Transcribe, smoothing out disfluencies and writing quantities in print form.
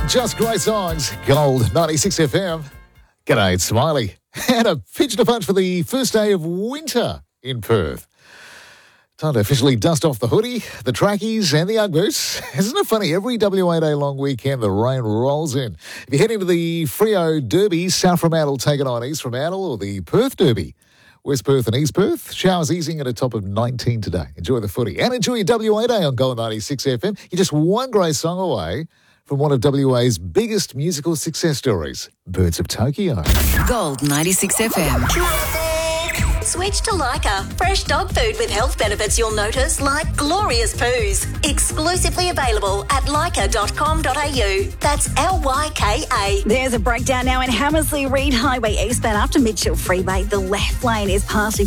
Just great songs. Gold 96 FM. G'day, it's Smiley. And a pinch and a punch for the first day of winter in Perth. Time to officially dust off the hoodie, the trackies and the Ugg boots. Isn't it funny? Every WA Day long weekend, the rain rolls in. If you're heading to the Freo Derby, South Fremantle taking on East Fremantle, or the Perth Derby, West Perth and East Perth. Showers easing at a top of 19 today. Enjoy the footy. And enjoy your WA Day on Gold 96 FM. You're just one great song away from one of WA's biggest musical success stories, Birds of Tokyo. Gold 96 FM. Switch to Lyca. Fresh dog food with health benefits you'll notice, like glorious poos. Exclusively available at lyca.com.au. That's Lyka. There's a breakdown now in Hammersley Reid Highway eastbound after Mitchell Freeway. The left lane is partially